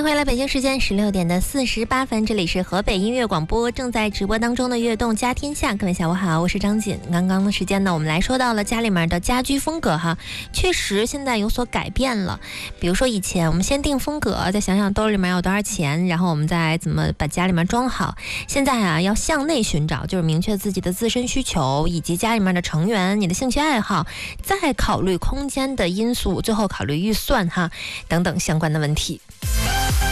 迎回来，北京时间16:48，这里是河北音乐广播，正在直播当中的悦动家天下。各位下午好，我是张锦。刚刚的时间呢，我们来说到了家里面的家居风格哈，确实现在有所改变了。比如说以前我们先定风格，再想想兜里面有多少钱，然后我们再怎么把家里面装好。现在啊，要向内寻找，就是明确自己的自身需求以及家里面的成员、你的兴趣爱好，再考虑空间的因素，最后考虑预算哈等等相关的问题。